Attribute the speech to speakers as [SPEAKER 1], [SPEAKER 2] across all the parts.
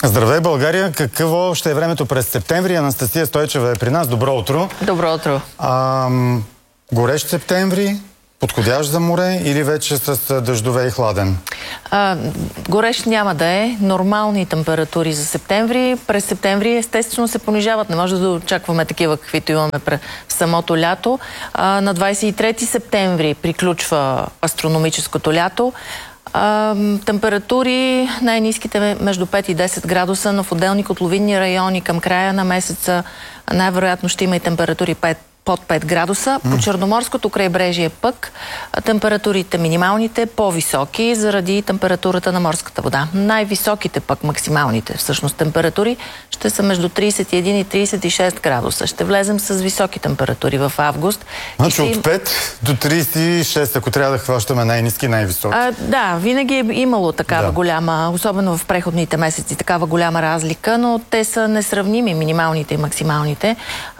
[SPEAKER 1] Здравей, България! Какво ще е времето през септември? Анастасия Стойчева е при нас. Добро утро!
[SPEAKER 2] Добро утро!
[SPEAKER 1] Горещ септември? Подходящ за море или вече с дъждове и хладен?
[SPEAKER 2] Горещ няма да е. Нормални температури за септември. През септември естествено се понижават. Не може да очакваме такива, каквито имаме в самото лято. На 23 септември приключва астрономическото лято. Температури най-ниските между 5 и 10 градуса, но в отделни котловидни райони към края на месеца най-вероятно ще има и температури под 5 градуса. По Черноморското крайбрежие пък температурите минималните по-високи заради температурата на морската вода. Най-високите пък максималните всъщност температури ще са между 31 и 36 градуса. Ще влезем с високи температури в август.
[SPEAKER 1] Значи от 5 до 36, ако трябва да хващаме най-ниски и най-високи.
[SPEAKER 2] Да, винаги е имало такава голяма, особено в преходните месеци, такава голяма разлика, но те са несравними, минималните и максималните.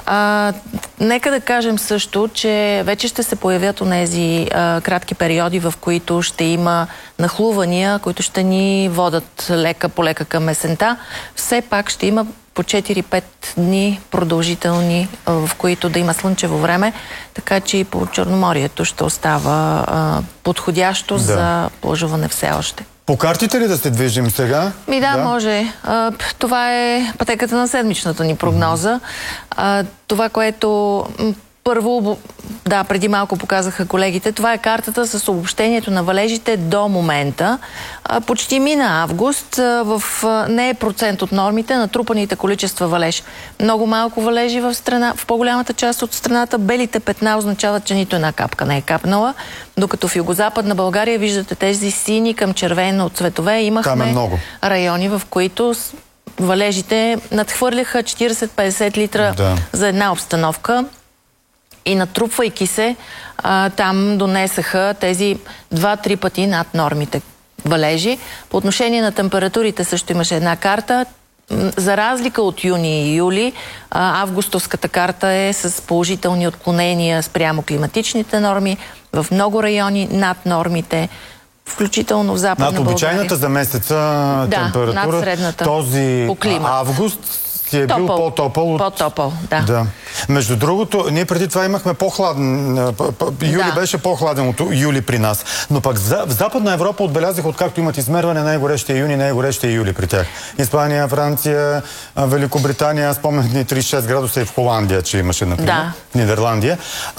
[SPEAKER 2] Нека да кажем също, че вече ще се появят онези кратки периоди, в които ще има нахлувания, които ще ни водат лека по лека към есента. Все пак ще има по 4-5 дни продължителни, в които да има слънчево време, така че и по Черноморието ще остава подходящо за плажуване все още.
[SPEAKER 1] По картите ли да се движим сега?
[SPEAKER 2] Да, може. Това е пътеката на седмичната ни прогноза. Това, което първо, преди малко показаха колегите, това е картата с обобщението на валежите до момента. Почти мина август. Не е процент от нормите, натрупаните количества валеж. Много малко валежи в по-голямата част от страната. Белите петна означават, че нито една капка не е капнала. Докато в югозападна България виждате тези сини към червено цветове. Имахме райони, в които валежите надхвърляха 40-50 литра за една обстановка. И натрупвайки се, там донесаха тези 2-3 пъти над нормите валежи. По отношение на температурите също имаше една карта. За разлика от юни и юли, августовската карта е с положителни отклонения спрямо климатичните норми. В много райони над нормите, включително в Западна България.
[SPEAKER 1] Над обичайната за месеца температура.
[SPEAKER 2] Над средната
[SPEAKER 1] този
[SPEAKER 2] по климат.
[SPEAKER 1] Август е бил по-топъл.
[SPEAKER 2] По-топъл, да.
[SPEAKER 1] Между другото, ние преди това имахме по-хладен. Юли беше по-хладен от юли при нас. Но пък в Западна Европа отбелязах, откакто имат измерване, най-горещия юни, най-горещия юли при тях. Испания, Франция, Великобритания, аз спомнях 36 градуса и в Холандия, че имаше, например. Нидерландия.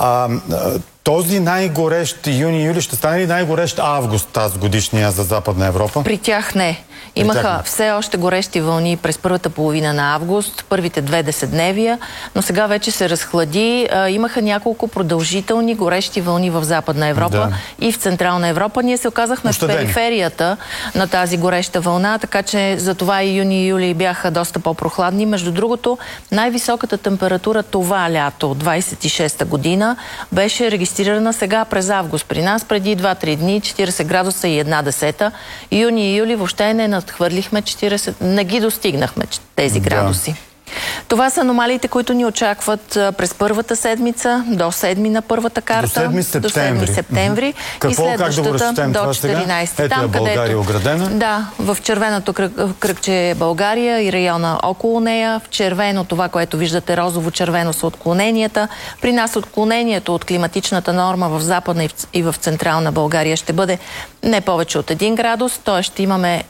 [SPEAKER 1] Този най-горещ юни-юли ще стане ли най-горещ август тази годишния за Западна Европа?
[SPEAKER 2] При тях не. Имаха все още горещи вълни през първата половина на август, първите 2 десетдневия, но сега вече се разхлади. Имаха няколко продължителни горещи вълни в Западна Европа и в Централна Европа. Ние се оказахме в периферията на тази гореща вълна, така че затова и юни и юли бяха доста по-прохладни. Между другото, най-високата температура това лято, 26-та година, беше регистрирана сега през август при нас, преди 2-3 дни, 40 градуса и 1/10. Юни и юли въобще не надхвърлихме 40, не ги достигнахме тези градуси. Това са аномалиите, които ни очакват през първата седмица, до 7 на първата карта,
[SPEAKER 1] до 7 септември.
[SPEAKER 2] И следващата до 14.
[SPEAKER 1] Ето е България оградена.
[SPEAKER 2] Да, в червеното кръгче е България и района около нея. В червено това, което виждате розово-червено са отклоненията. При нас отклонението от климатичната норма в Западна и в Централна България ще бъде не повече от 1 градус, т.е. ще имаме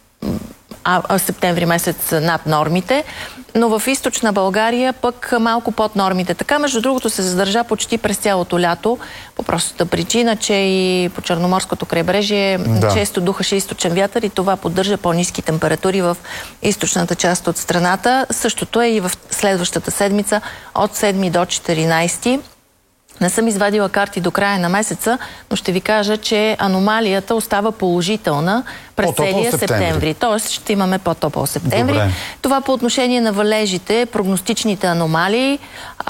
[SPEAKER 2] септември месец над нормите, но в източна България пък малко под нормите. Така, между другото, се задържа почти през цялото лято, по простата причина, че и по Черноморското крайбрежие често духаше източен вятър и това поддържа по-ниски температури в източната част от страната. Същото е и в следващата седмица от 7 до 14. Не съм извадила карти до края на месеца, но ще ви кажа, че аномалията остава положителна през целия септември. Тоест ще имаме по-топъл септември. Това по отношение на валежите, прогностичните аномалии.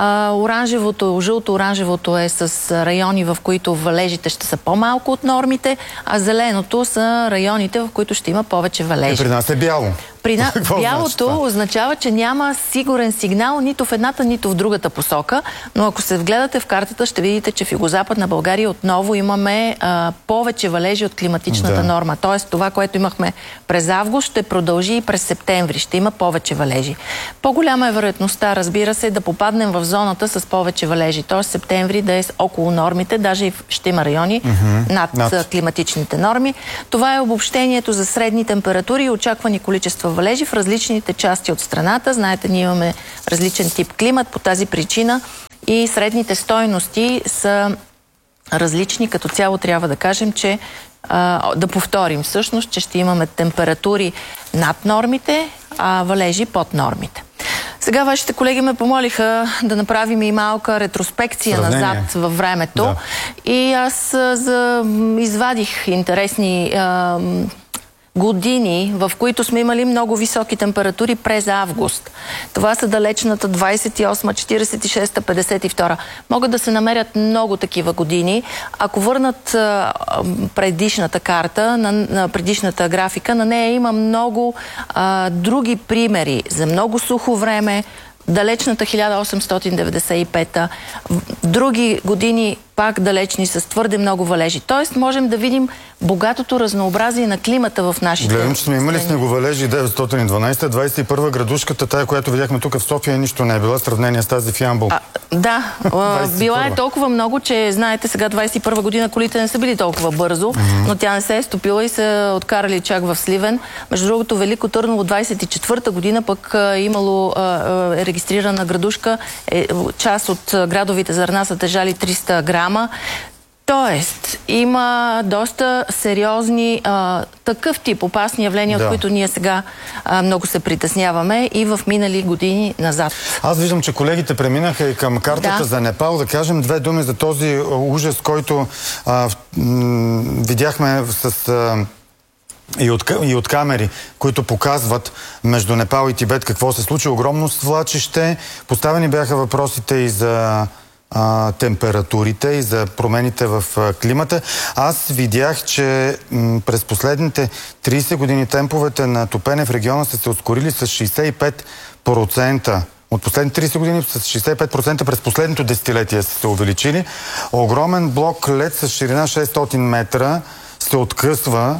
[SPEAKER 2] Жълто-оранжевото е с райони, в които валежите ще са по-малко от нормите, а зеленото са районите, в които ще има повече валежи.
[SPEAKER 1] При нас е бяло.
[SPEAKER 2] Бялото означава, че няма сигурен сигнал нито в едната, нито в другата посока, но ако се вгледате в картата, ще видите, че в югозападна България отново имаме повече валежи от климатичната норма. Тоест това, което имахме през август, ще продължи и през септември. Ще има повече валежи. По-голяма е вероятността, разбира се, да попаднем в зоната с повече валежи. Т.е. септември да е около нормите, даже и ще има райони над климатичните норми. Това е обобщението за средни температури и очаквани количества валежи в различните части от страната. Знаете, ние имаме различен тип климат, по тази причина и средните стойности са различни. Като цяло трябва да кажем, че да повторим всъщност, че ще имаме температури над нормите, а валежи под нормите. Сега вашите колеги ме помолиха да направим и малка ретроспекция назад във времето. Да. И аз извадих интересни години, в които сме имали много високи температури през август. Това са далечната 28, 46, 52. Могат да се намерят много такива години. Ако върнат предишната карта, на предишната графика, на нея има много други примери за много сухо време, далечната 1895-та, други години пак далечни с твърде много валежи. Тоест можем да видим богатото разнообразие на климата в нашите...
[SPEAKER 1] Гледам, че сме имали снеговалежи 912-та, 21-та градушката, тая, която видяхме тук в София, нищо не е била в сравнение с тази в Ямбол.
[SPEAKER 2] Да, била е толкова много, че знаете, сега 21 година колите не са били толкова бързо, но тя не се е стопила и са откарали чак в Сливен. Между другото, Велико Търново 24-та година пък имало регистрирана градушка, част от градовите зърна са тежали 300 грама. Тоест, има доста сериозни такъв тип опасни явления, от които ние сега много се притесняваме и в минали години назад.
[SPEAKER 1] Аз виждам, че колегите преминаха и към картата за Непал. Да кажем две думи за този ужас, който видяхме и от камери, които показват между Непал и Тибет какво се случи. Огромно свлачище. Поставени бяха въпросите и за температурите и за промените в климата. Аз видях, че през последните 30 години темповете на топене в региона са се ускорили с 65%. От последните 30 години с 65% през последното десетилетие са се увеличили. Огромен блок лед с ширина 600 метра се откъсва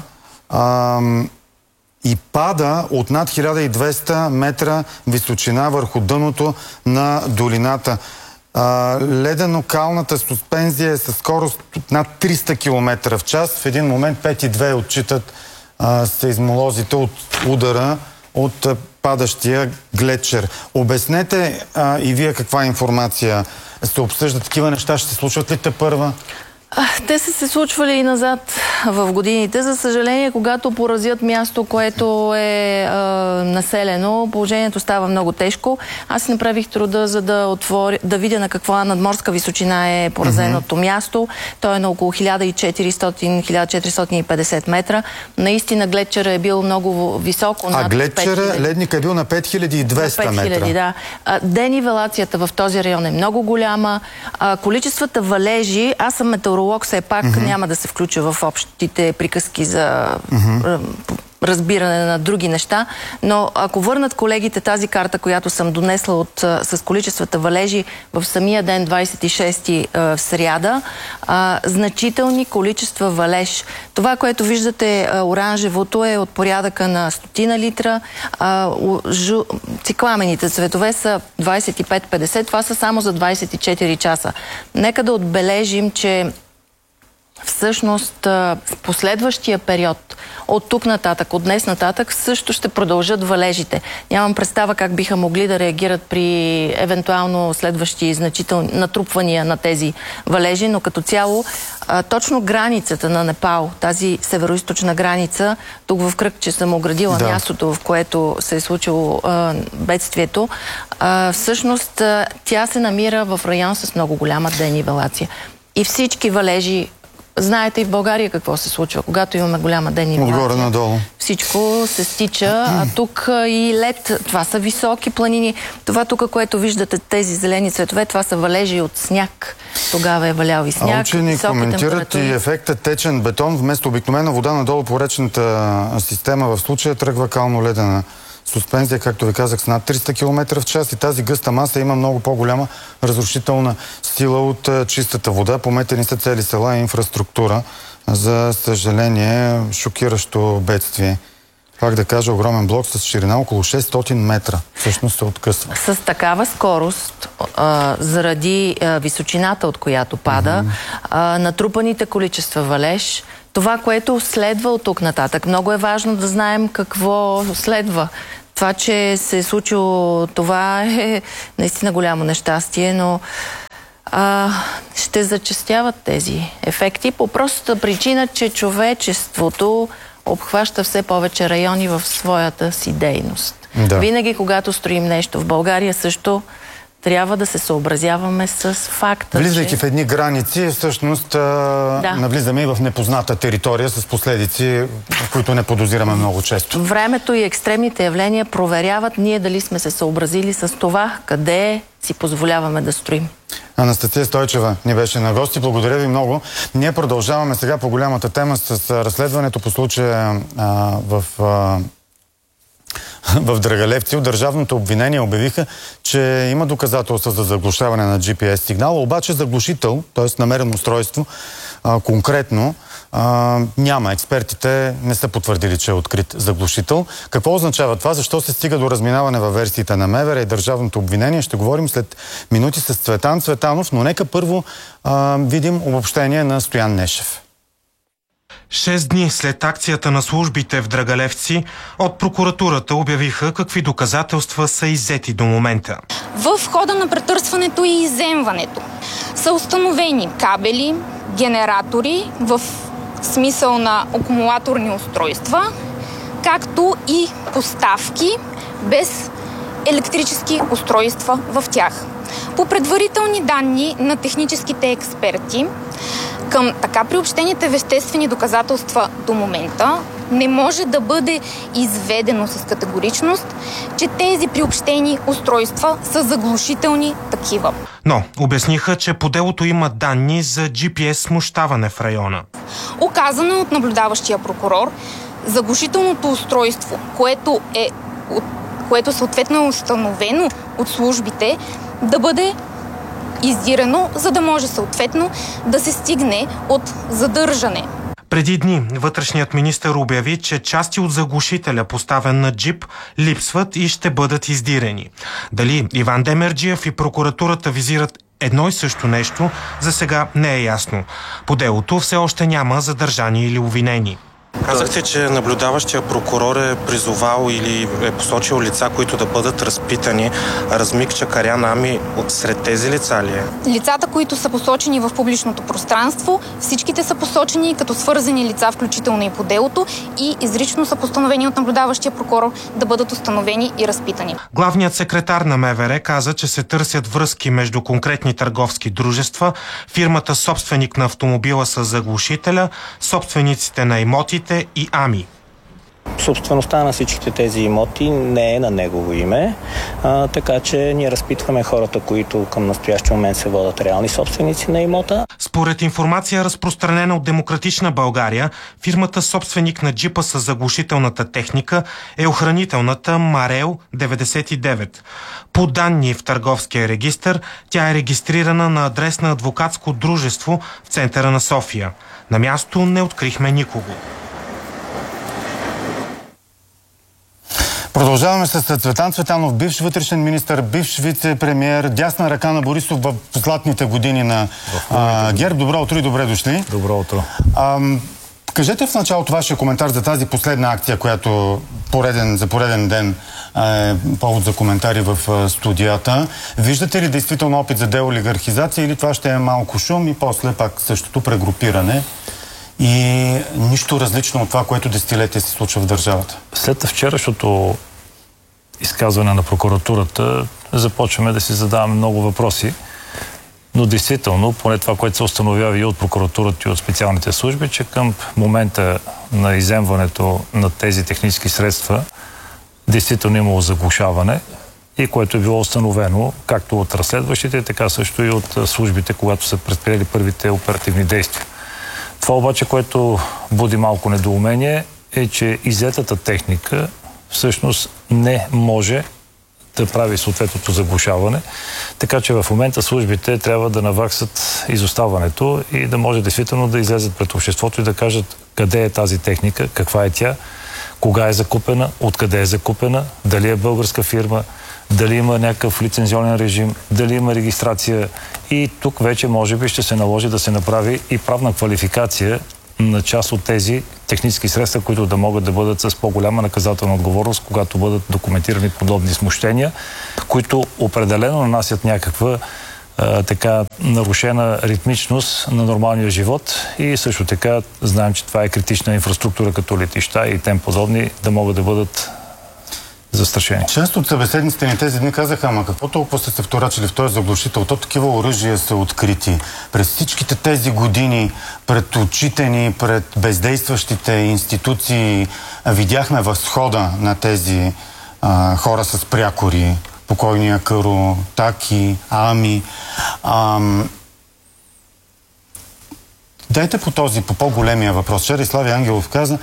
[SPEAKER 1] и пада от над 1200 метра височина върху дъното на долината. Ледено-калната суспензия е със скорост над 300 км в час. В един момент 5,2 отчитат сейзмолозите от удара от падащия глетчер. Обяснете и вие каква информация се обсъжда. Такива неща ще се случват ли тепърва?
[SPEAKER 2] Те са се случвали и назад в годините. За съжаление, когато поразят място, което е населено, положението става много тежко. Аз си направих труда, за да видя на каква надморска височина е поразеното място. То е на около 1400-1450 метра. Наистина глетчера е бил много високо.
[SPEAKER 1] А глетчера, ледника е бил на 5200 метра.
[SPEAKER 2] Да. Денивелацията в този район е много голяма. Количествата валежи, аз съм метеоролог, все пак няма да се включа в общите приказки за разбиране на други неща, но ако върнат колегите тази карта, която съм донесла с количествата валежи в самия ден 26-ти в сряда, значителни количества валеж. Това, което виждате оранжевото е от порядъка на 100 литра, цикламените цветове са 25-50, това са само за 24 часа. Нека да отбележим, че всъщност в последващия период, от тук нататък, от днес нататък, също ще продължат валежите. Нямам представа как биха могли да реагират при евентуално следващи значителни натрупвания на тези валежи, но като цяло точно границата на Непал, тази североизточна граница, тук в Кръкче съм оградила мястото, в което се е случило бедствието, всъщност тя се намира в район с много голяма денивелация. И всички валежи, знаете и в България какво се случва, когато имаме голяма денивелация.
[SPEAKER 1] Отгоре надолу.
[SPEAKER 2] Всичко се стича, а тук и лед, това са високи планини. Това тук, което виждате, тези зелени цветове, това са валежи от сняг. Тогава е валял и сняг.
[SPEAKER 1] Учени коментират и ефекта течен бетон. Вместо обикновена вода надолу по речната система в случая тръгва кално-ледена суспензия, както ви казах, с над 300 км в час и тази гъста маса има много по-голяма разрушителна сила от чистата вода. Пометени са цели села и инфраструктура За съжаление, шокиращо бедствие. Пак да кажа, огромен блок с ширина около 600 метра. Всъщност се откъсва.
[SPEAKER 2] С такава скорост, заради височината, от която пада, натрупаните количества валеж, това, което следва от тук нататък. Много е важно да знаем какво следва. Това, че се е случило това, е наистина голямо нещастие, но ще зачестяват тези ефекти по простата причина, че човечеството обхваща все повече райони в своята си дейност. Да. Винаги, когато строим нещо в България, също трябва да се съобразяваме с факта,
[SPEAKER 1] влизайки в едни граници, всъщност навлизаме и в непозната територия с последици, които не подозираме много често.
[SPEAKER 2] Времето и екстремните явления проверяват ние дали сме се съобразили с това, къде си позволяваме да строим.
[SPEAKER 1] Анастасия Стойчева ни беше на гости. Благодаря ви много. Ние продължаваме сега по голямата тема с разследването по случая в Драгалевци. От държавното обвинение обявиха, че има доказателства за заглушаване на GPS сигнала, обаче заглушител, т.е. намерено устройство, конкретно няма. Експертите не са потвърдили, че е открит заглушител. Какво означава това? Защо се стига до разминаване във версиите на МВР и държавното обвинение? Ще говорим след минути с Цветан Цветанов, но нека първо видим обобщение на Стоян Нешев.
[SPEAKER 3] 6 дни след акцията на службите в Драгалевци, от прокуратурата обявиха какви доказателства са иззети до момента.
[SPEAKER 4] В хода на претърсването и изземването са установени кабели, генератори в смисъл на акумулаторни устройства, както и поставки без електрически устройства в тях. По предварителни данни на техническите експерти, към така приобщените веществени доказателства до момента не може да бъде изведено с категоричност, че тези приобщени устройства са заглушителни такива.
[SPEAKER 3] Но обясниха, че по делото има данни за GPS смущаване в района.
[SPEAKER 4] Оказано от наблюдаващия прокурор, заглушителното устройство, което съответно е установено от службите, да бъде издирано, за да може съответно да се стигне от задържане.
[SPEAKER 3] Преди дни вътрешният министър обяви, че части от заглушителя, поставен на джип, липсват и ще бъдат издирени. Дали Иван Демерджиев и прокуратурата визират едно и също нещо, за сега не е ясно. По делото все още няма задържани или обвинени. Казахте, че наблюдаващия прокурор е призовал или е посочил лица, които да бъдат разпитани. Размик Чакарян Ами сред тези лица ли е?
[SPEAKER 4] Лицата, които са посочени в публичното пространство, всичките са посочени като свързани лица, включително и по делото, и изрично са постановени от наблюдаващия прокурор да бъдат установени и разпитани.
[SPEAKER 3] Главният секретар на МВР каза, че се търсят връзки между конкретни търговски дружества, фирмата собственик на автомобила с заглушителя, собствениците на имотите и Ами.
[SPEAKER 5] Собствеността на всичките тези имоти не е на негово име, така че ние разпитваме хората, които към настоящия момент се водят реални собственици на имота.
[SPEAKER 3] Според информация, разпространена от Демократична България, фирмата собственик на джипа с заглушителната техника е охранителната Марел 99. По данни в търговския регистър, тя е регистрирана на адрес на адвокатско дружество в центъра на София. На място не открихме никого.
[SPEAKER 1] Продължаваме с Цветан Цветанов, бивш вътрешен министър, бивш вице-премиер, дясна ръка на Борисов в златните години на ГЕРБ. Добро утро и добре дошли.
[SPEAKER 6] Добро утро.
[SPEAKER 1] Кажете в началото вашия коментар за тази последна акция, която за пореден ден е повод за коментари в студията. Виждате ли действително опит за деолигархизация или това ще е малко шум и после пак същото прегрупиране? И нищо различно от това, което десетилетия се случва в държавата.
[SPEAKER 6] След вчерашното изказване на прокуратурата започваме да си задаваме много въпроси, но действително, поне това, което се установява и от прокуратурата и от специалните служби, че към момента на изземването на тези технически средства действително имало заглушаване и което е било установено както от разследващите, така също и от службите, когато са предприели първите оперативни действия. Това обаче, което буди малко недоумение, е, че иззетата техника всъщност не може да прави съответното заглушаване. Така че в момента службите трябва да наваксат изоставането и да може действително да излезат пред обществото и да кажат къде е тази техника, каква е тя, кога е закупена, откъде е закупена, дали е българска фирма, дали има някакъв лицензионен режим, дали има регистрация. И тук вече може би ще се наложи да се направи и правна квалификация на част от тези технически средства, които да могат да бъдат с по-голяма наказателна отговорност, когато бъдат документирани подобни смущения, които определено нанасят някаква така нарушена ритмичност на нормалния живот и също така знаем, че това е критична инфраструктура като летища и тем подобни да могат да бъдат застрашени.
[SPEAKER 1] Част от събеседниците ни тези дни казаха, ама какво толкова сте се вторачили в този заглушител? То такива оръжия са открити. През всичките тези години пред очите ни, пред бездействащите институции видяхме възхода на тези хора с прякори, покойния Каро, Таки, Ами. Дайте по по-големия въпрос. Вчера Слави Ангелов каза,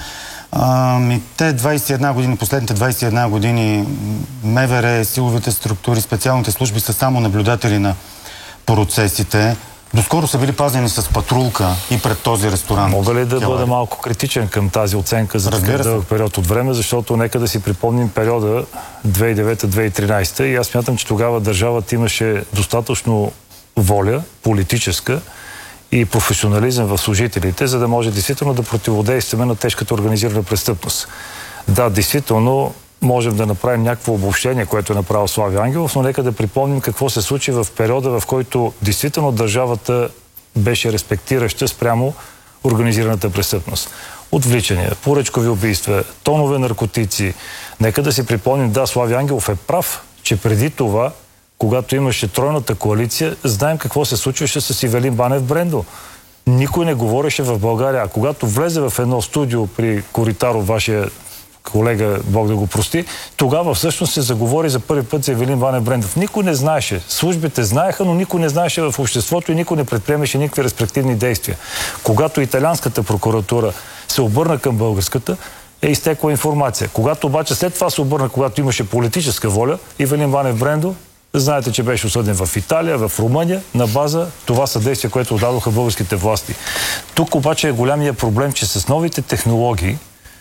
[SPEAKER 1] те 21 години, последните 21 години МВР, силовите структури, специалните служби са само наблюдатели на процесите. Доскоро са били пазени с патрулка и пред този ресторант.
[SPEAKER 6] Мога ли да бъда малко критичен към тази оценка за такъв дълъг период от време, защото нека да си припомним периода 2009-2013 и аз смятам, че тогава държавата имаше достатъчно воля, политическа и професионализъм в служителите, за да може действително да противодействаме на тежката организирана престъпност. Да, действително можем да направим някакво обобщение, което е направил Слави Ангелов, но нека да припомним какво се случи в периода, в който действително държавата беше респектираща спрямо организираната престъпност. Отвличания, поръчкови убийства, тонове наркотици. Нека да си припомним, да, Слави Ангелов е прав, че преди това, когато имаше тройната коалиция, знаем какво се случваше с Ивелин Банев Брендо. Никой не говореше в България. А когато влезе в едно студио при Коритаров, вашия колега, Бог да го прости, тогава всъщност се заговори за първи път за Ивелин Банев Брендов. Никой не знаеше. Службите знаеха, но никой не знаеше в обществото и никой не предприемаше никакви респективни действия. Когато италианската прокуратура се обърна към българската, е изтекла информация. Когато обаче след това се обърна, когато имаше политическа воля, Ивелин Банев Брендо, знаете, че беше осъден в Италия, в Румъния, на база това съдействие, което отдадоха българските власти. Тук обаче е голямия проблем, че с новите технологии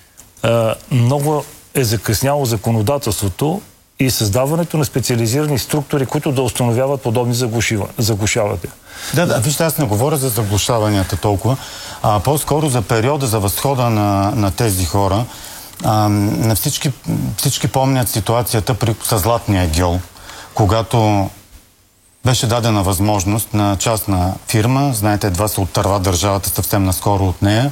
[SPEAKER 6] много е закъсняло законодателството и създаването на специализирани структури, които да установяват подобни заглушавания.
[SPEAKER 1] Да, вижте, аз не говоря за заглушаванията толкова, по-скоро за периода, за възхода на тези хора. На всички помнят ситуацията с Златния гьол, когато беше дадена възможност на частна фирма, знаете, едва се оттърва държавата съвсем наскоро от нея,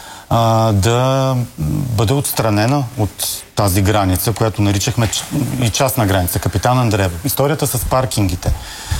[SPEAKER 1] да бъде отстранена от тази граница, която наричахме и частна граница, Капитан Андреево. Историята с паркингите.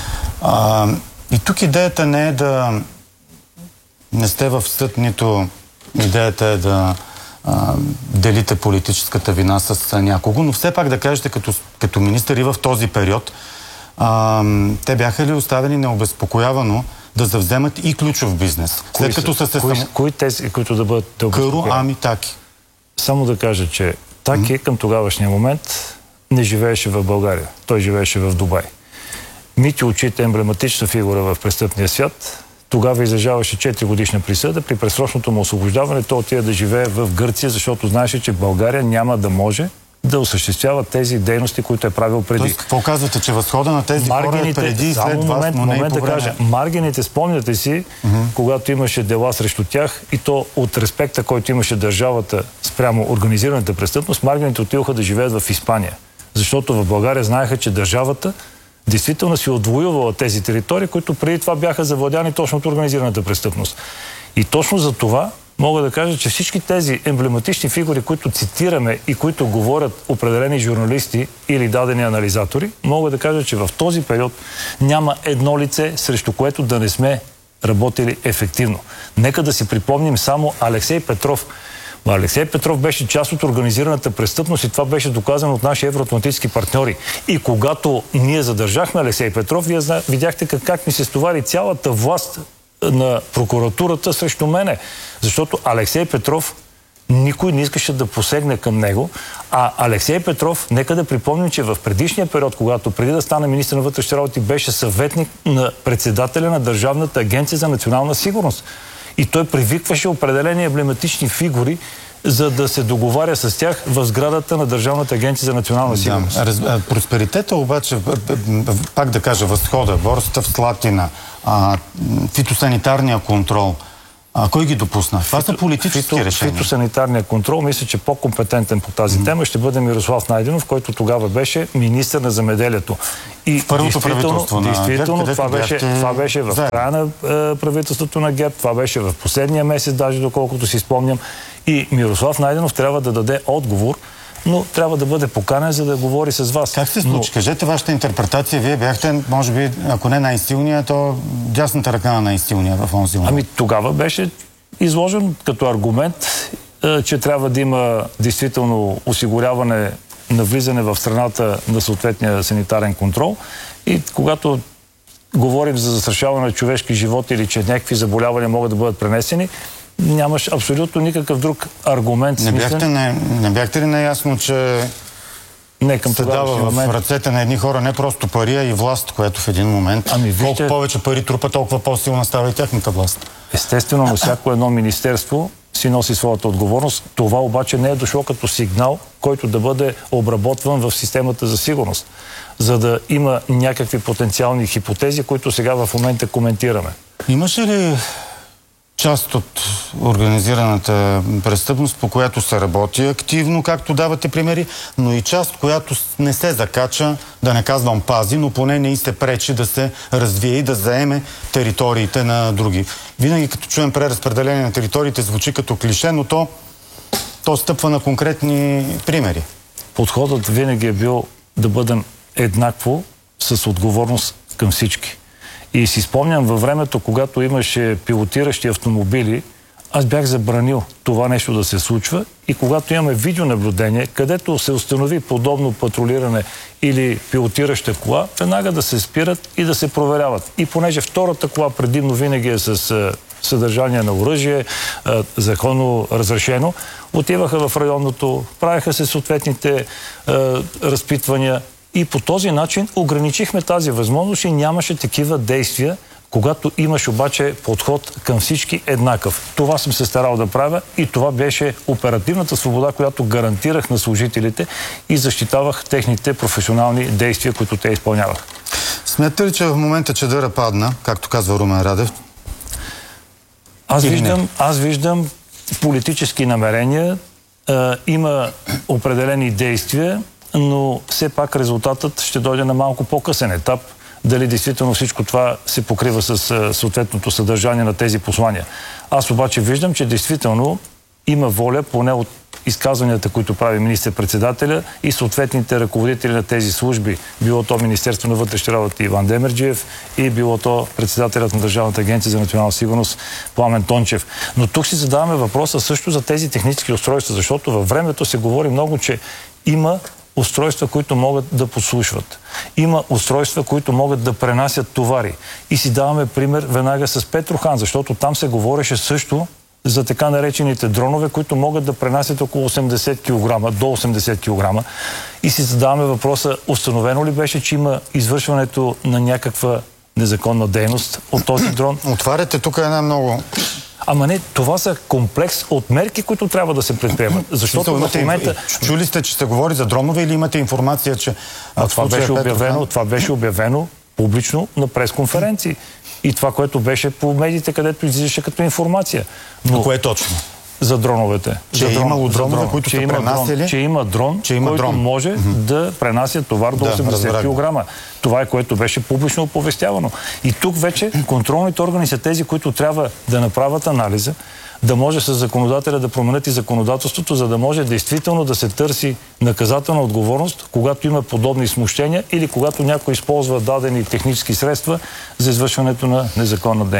[SPEAKER 1] И тук идеята не е да не сте в съд, нито идеята е да делите политическата вина с някого, но все пак да кажете като министър и в този период, те бяха ли оставени необезпокоявано да завземат и ключов бизнес? След като са се
[SPEAKER 6] кои тези, които да бъдат
[SPEAKER 1] Каро, Ами, Таки.
[SPEAKER 6] Само да кажа, че Таки към тогавашния момент не живееше в България. Той живееше в Дубай. Мити Очите, емблематична фигура в престъпния свят, тогава излежаваше 4 годишна присъда. При предсрочното му освобождаване той отиде да живее в Гърция, защото знаеше, че България няма да може да осъществява тези дейности, които е правил преди.
[SPEAKER 1] Тоест, какво казвате, че възхода на тези хора е преди и след вас, но не и по време?
[SPEAKER 6] Маргините, спомняте си, когато имаше дела срещу тях и то от респекта, който имаше държавата спрямо организираната престъпност, Маргините отидоха да живеят в Испания. Защото в България знаеха, че държавата действително си отвоювала тези територии, които преди това бяха завладяни точно от организираната престъпност. И точно за това мога да кажа, че всички тези емблематични фигури, които цитираме и които говорят определени журналисти или дадени анализатори, мога да кажа, че в този период няма едно лице, срещу което да не сме работили ефективно. Нека да си припомним само Алексей Петров. Алексей Петров беше част от организираната престъпност и това беше доказано от наши евроатлантически партньори. И когато ние задържахме Алексей Петров, вие видяхте как ми се стовари цялата власт на прокуратурата срещу мене. Защото Алексей Петров никой не искаше да посегне към него. А Алексей Петров, нека да припомним, че в предишния период, когато преди да стане министър на вътрешните работи, беше съветник на председателя на Държавната агенция за национална сигурност. И той привикваше определени емблематични фигури, за да се договаря с тях в сградата на Държавната агенция за национална сигурност.
[SPEAKER 1] Да, просперитета обаче, пак да кажа, възхода, борсата в Слатина, фитосанитарния контрол, кой ги допусна? Това са политически решения.
[SPEAKER 6] Фитосанитарния контрол, мисля, че по-компетентен по тази тема ще бъде Мирослав Найденов, който тогава беше министър на земеделието. И
[SPEAKER 1] първото правителство на ГЕРБ,
[SPEAKER 6] това беше в края на правителството на ГЕРБ, това беше в последния месец, даже доколкото си спомням. И Мирослав Найденов трябва да даде отговор, но трябва да бъде поканен, за да говори с вас.
[SPEAKER 1] Как се случи? Кажете вашата интерпретация. Вие бяхте, може би, ако не най-силния, то дясната ръка на най-силния в онзи момент.
[SPEAKER 6] Ами тогава беше изложен като аргумент, че трябва да има действително осигуряване на влизане в страната на съответния санитарен контрол. И когато говорим за застрашаване на човешки живот или че някакви заболявания могат да бъдат пренесени, нямаш абсолютно никакъв друг аргумент.
[SPEAKER 1] Не бяхте ли наясно, че се дава в ръцете на едни хора не просто пари, а и власт, което в един момент, колко повече пари трупа, толкова по-силна става и тяхната власт?
[SPEAKER 6] Естествено, на всяко едно министерство си носи своята отговорност. Това обаче не е дошло като сигнал, който да бъде обработван в системата за сигурност, за да има някакви потенциални хипотези, които сега в момента коментираме.
[SPEAKER 1] Имаше ли част от организираната престъпност, по която се работи активно, както давате примери, но и част, която не се закача, да не казвам пази, но поне не и се пречи да се развие и да заеме териториите на други. Винаги като чуем преразпределение на териториите, звучи като клише, но то стъпва на конкретни примери.
[SPEAKER 6] Подходът винаги е бил да бъдем еднакво с отговорност към всички. И си спомням във времето, когато имаше пилотиращи автомобили, аз бях забранил това нещо да се случва и когато имаме видеонаблюдение, където се установи подобно патрулиране или пилотираща кола, веднага да се спират и да се проверяват. И понеже втората кола предимно винаги е с съдържание на оръжие, законно разрешено, отиваха в районното, правиха се съответните разпитвания. И по този начин ограничихме тази възможност и нямаше такива действия, когато имаш обаче подход към всички еднакъв. Това съм се старал да правя и това беше оперативната свобода, която гарантирах на служителите и защитавах техните професионални действия, които те изпълняваха.
[SPEAKER 1] Смятате ли, че в момента чадъра падна, както казва Румен Радев?
[SPEAKER 6] Аз виждам политически намерения, има определени действия, но все пак резултатът ще дойде на малко по-късен етап. Дали действително всичко това се покрива с съответното съдържание на тези послания. Аз обаче виждам, че действително има воля, поне от изказванията, които прави министър-председателя и съответните ръководители на тези служби, било то Министерство на вътрешните работи Иван Демерджиев и било то председателят на Държавната агенция за национална сигурност Пламен Тончев. Но тук си задаваме въпроса също за тези технически устройства, защото във времето се говори много, че има устройства, които могат да подслушват. Има устройства, които могат да пренасят товари. И си даваме пример веднага с Петрохан, защото там се говореше също за така наречените дронове, които могат да пренасят около 80 кг, до 80 кг. И си задаваме въпроса, установено ли беше, че има извършването на някаква незаконна дейност от този дрон?
[SPEAKER 1] Отваряте тук една много...
[SPEAKER 6] Ама не, това са комплекс от мерки, които трябва да се предприемат. Защото в момента...
[SPEAKER 1] Чули сте, че се говори за дронове или имате информация, че...
[SPEAKER 6] Това беше обявено публично на пресконференции. И това, което беше по медиите, където излизаше като информация.
[SPEAKER 1] Но кое е точно?
[SPEAKER 6] За дроновете.
[SPEAKER 1] Че е имало дронове, които са пренасели?
[SPEAKER 6] Че има дрон, който може да пренася товар до 80 кг. Това е, което беше публично оповестявано. И тук вече контролните органи са тези, които трябва да направят анализа, да може с законодателя да променят и законодателството, за да може действително да се търси наказателна отговорност, когато има подобни смущения или когато някой използва дадени технически средства за извършването на незаконна дейност.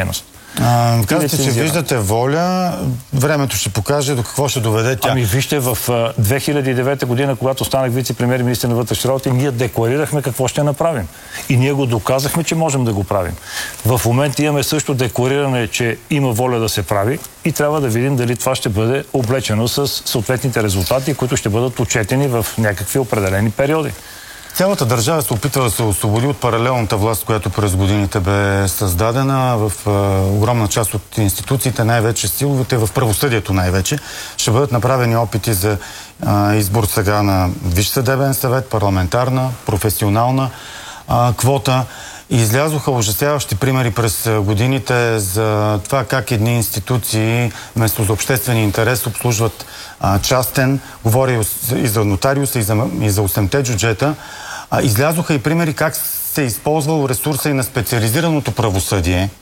[SPEAKER 1] Казвате, че виждате воля, времето ще покаже до какво ще доведе тя.
[SPEAKER 6] Ами вижте, в 2009 година, когато станах вице-премиер и министър на вътрешните работи, ние декларирахме какво ще направим. И ние го доказахме, че можем да го правим. В момента имаме също деклариране, че има воля да се прави и трябва да видим дали това ще бъде облечено с съответните резултати, които ще бъдат отчетени в някакви определени периоди.
[SPEAKER 1] Цялата държава се опитва да се освободи от паралелната власт, която през годините бе създадена в огромна част от институциите, най-вече силовите, в правосъдието най-вече. Ще бъдат направени опити за избор сега на Висш съдебен съвет, парламентарна, професионална квота. И излязоха ужасяващи примери през годините за това как едни институции вместо за обществени интерес обслужват частен, говоря и за нотариуса, и за 8-те джуджета. Излязоха и примери как се е използвал ресурса и на специализираното правосъдие